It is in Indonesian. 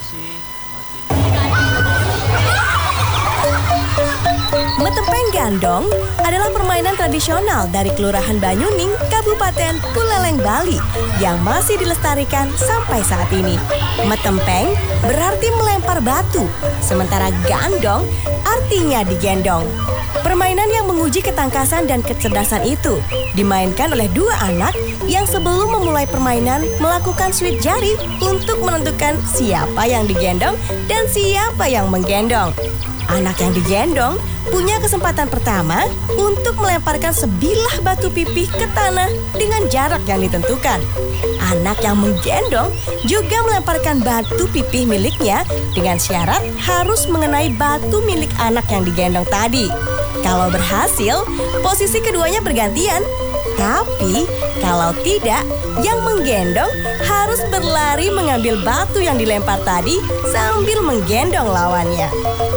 sih makin. Metempeng gandong adalah permainan tradisional dari Kelurahan Banyuning, Kabupaten Buleleng, Bali yang masih dilestarikan sampai saat ini. Metempeng berarti melempar batu, sementara gandong artinya digendong. Permainan yang menguji ketangkasan dan kecerdasan itu dimainkan oleh dua anak yang sebelum memulai permainan melakukan sweep jari untuk menentukan siapa yang digendong dan siapa yang menggendong. Anak yang digendong punya kesempatan pertama untuk melemparkan sebilah batu pipih ke tanah dengan jarak yang ditentukan. Anak yang menggendong juga melemparkan batu pipih miliknya dengan syarat harus mengenai batu milik anak yang digendong tadi. Kalau berhasil, posisi keduanya bergantian. Tapi kalau tidak, yang menggendong harus berlari mengambil batu yang dilempar tadi sambil menggendong lawannya.